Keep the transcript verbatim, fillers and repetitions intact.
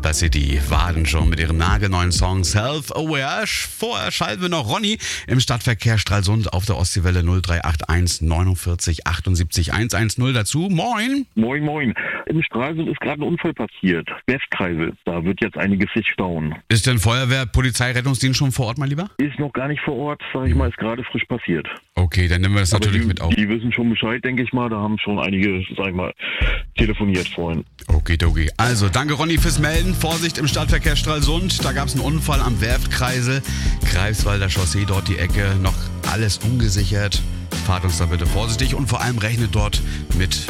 Das sind die Waden schon mit ihrem nagelneuen Song Self-Aware. Vorher schalten wir noch Ronny im Stadtverkehr Stralsund auf der Ostseewelle null drei acht eins neunundvierzig achtundsiebzig hundertzehn dazu. Moin! Moin, moin. In Stralsund ist gerade ein Unfall passiert. Westkreisel. Da wird jetzt einiges sich stauen. Ist denn Feuerwehr, Polizei, Rettungsdienst schon vor Ort, mein Lieber? Ist noch gar nicht vor Ort, sag ich mal, ist gerade frisch passiert. Okay, dann nehmen wir das Aber natürlich die, mit auf. Die wissen schon Bescheid, denke ich mal. Da haben schon einige, sag ich mal, telefoniert vorhin. Okidoki. Also, danke Ronny fürs Melden. Vorsicht im Stadtverkehr Stralsund. Da gab es einen Unfall am Werftkreisel. Greifswalder Chaussee, dort die Ecke. Noch alles ungesichert. Fahrt uns da bitte vorsichtig und vor allem rechnet dort mit